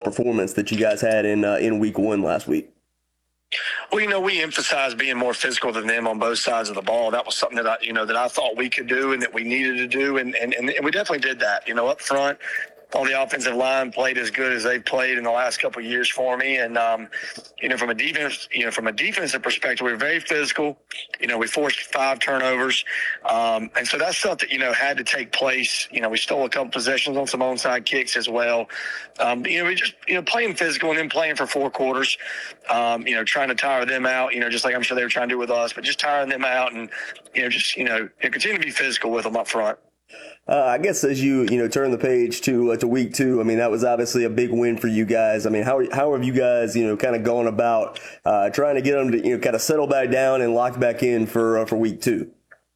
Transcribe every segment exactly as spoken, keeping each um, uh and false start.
performance that you guys had in uh, in week one last week? Well, you know, we emphasize being more physical than them on both sides of the ball. That was something that I, you know, that I thought we could do and that we needed to do, and and, and we definitely did that. You know, up front, on the offensive line played as good as they've played in the last couple of years for me. And, um, you know, from a defense, you know, from a defensive perspective, we were very physical. You know, we forced five turnovers. Um, and so that's something, you know, had to take place. You know, we stole a couple possessions on some onside kicks as well. Um, you know, we just, you know, playing physical and then playing for four quarters, um, you know, trying to tire them out, you know, just like I'm sure they were trying to do with us, but just tiring them out and, you know, just, you know, continue to be physical with them up front. Uh, I guess as you you know turn the page to uh, to week two, I mean that was obviously a big win for you guys. I mean how how have you guys you know kind of gone about uh, trying to get them to you know kind of settle back down and lock back in for uh, for week two?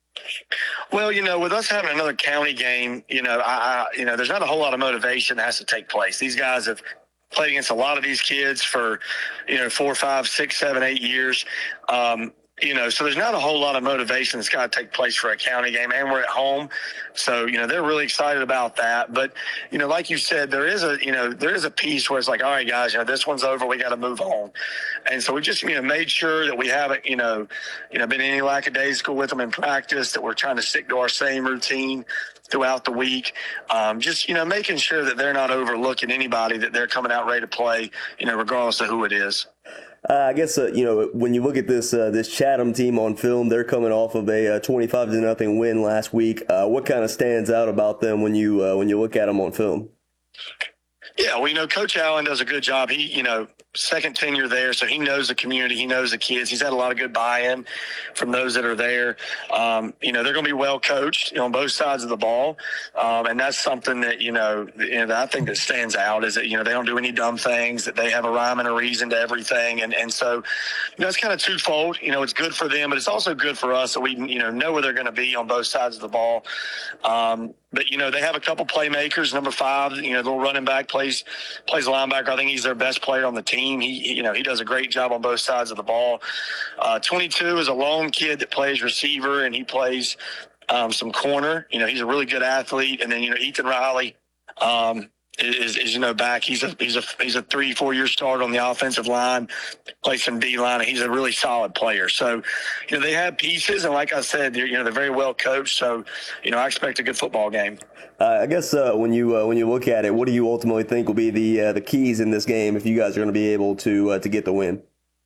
Well, you know, with us having another county game, you know, I, I you know there's not a whole lot of motivation that has to take place. These guys have played against a lot of these kids for you know four, five, six, seven, eight years. Um, You know, so there's not a whole lot of motivation that's got to take place for a county game, and we're at home. So, you know, they're really excited about that. But, you know, like you said, there is a, you know, there is a piece where it's like, all right, guys, you know, this one's over. We got to move on. And so we just, you know, made sure that we haven't, you know, you know, been any lackadaisical with them in practice, that we're trying to stick to our same routine throughout the week. Um, just, you know, making sure that they're not overlooking anybody, that they're coming out ready to play, you know, regardless of who it is. Uh, I guess, uh, you know, when you look at this uh, this Chatham team on film, they're coming off of a uh, twenty-five to nothing win last week. Uh, what kind of stands out about them when you uh, when you look at them on film? Yeah, well, you know, Coach Allen does a good job. He, you know, second tenure there, so he knows the community. He knows the kids. He's had a lot of good buy-in from those that are there. Um, you know, they're going to be well coached, you know, on both sides of the ball. Um, and that's something that, you know, you know, that I think that stands out is that, you know, they don't do any dumb things, that they have a rhyme and a reason to everything. And, and so, you know, it's kind of twofold. You know, it's good for them, but it's also good for us that we, you know, know where they're going to be on both sides of the ball. Um, But, you know, they have a couple playmakers. Number five, you know, little running back plays plays linebacker. I think he's their best player on the team. He, you know, he does a great job on both sides of the ball. Uh, twenty-two is a lone kid that plays receiver, and he plays um, some corner. You know, he's a really good athlete. And then, you know, Ethan Riley um, is, is, you know, back. He's a he's a he's a three, four year starter on the offensive line. Plays some D line, and he's a really solid player. So, you know, they have pieces, and like I said, they're, you know, they're very well coached. So, you know, I expect a good football game. Uh, I guess uh, when you uh, when you look at it, what do you ultimately think will be the uh, the keys in this game if you guys are going to be able to uh, to get the win?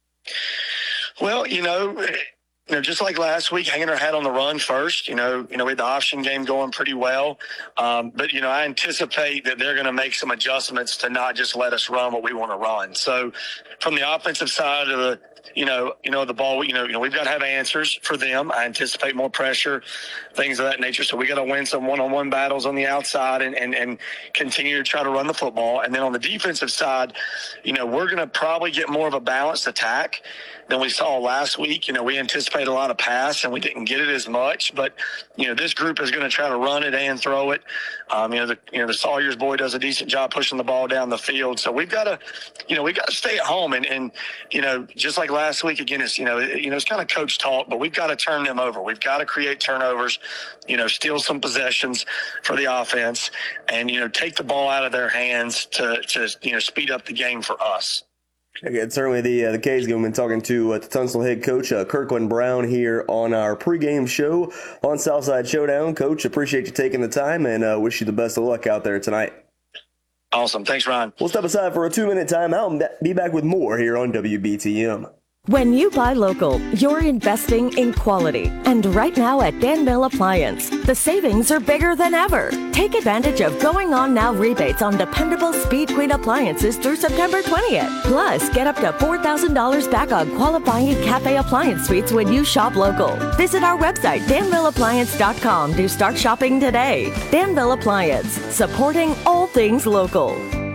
Well, you know. You know, just like last week, hanging our hat on the run first. You know, you know, we had the option game going pretty well, um, but you know, I anticipate that they're going to make some adjustments to not just let us run what we want to run. So, from the offensive side of the, you know, you know, the ball, you know, you know, we've got to have answers for them. I anticipate more pressure, things of that nature. So we got to win some one-on-one battles on the outside and and and continue to try to run the football. And then on the defensive side, you know, we're going to probably get more of a balanced attack than we saw last week. You know, we anticipate a lot of pass, and we didn't get it as much. But, you know, this group is going to try to run it and throw it. Um, you know, the you know the Sawyer's boy does a decent job pushing the ball down the field. So we've got to, you know, we've got to stay at home. And, and you know, just like last week, again, it's, you know, it, you know, it's kind of coach talk, but we've got to turn them over. We've got to create turnovers, you know, steal some possessions for the offense and, you know, take the ball out of their hands to, to you know, speed up the game for us. Okay, certainly the uh, the K's going to be talking to, uh, to Tunstall head coach uh, Kirkland Brown here on our pregame show on Southside Showdown. Coach, appreciate you taking the time and uh, wish you the best of luck out there tonight. Awesome. Thanks, Ryan. We'll step aside for a two-minute timeout and be back with more here on W B T M. When you buy local, you're investing in quality. And right now at Danville Appliance, the savings are bigger than ever. Take advantage of going on now rebates on dependable Speed Queen appliances through September twentieth. Plus, get up to four thousand dollars back on qualifying Cafe Appliance suites when you shop local. Visit our website, danville appliance dot com to start shopping today. Danville Appliance, supporting all things local.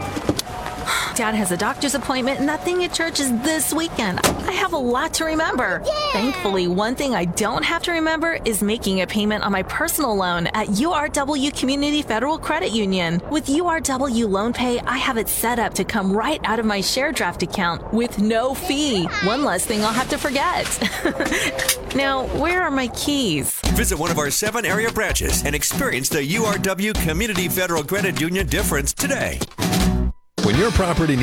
Dad has a doctor's appointment and that thing at church is this weekend. I have a lot to remember. Yeah. Thankfully, one thing I don't have to remember is making a payment on my personal loan at U R W Community Federal Credit Union. With U R W Loan Pay, I have it set up to come right out of my share draft account with no fee. One less thing I'll have to forget. Now, where are my keys? Visit one of our seven area branches and experience the U R W Community Federal Credit Union difference today. When your property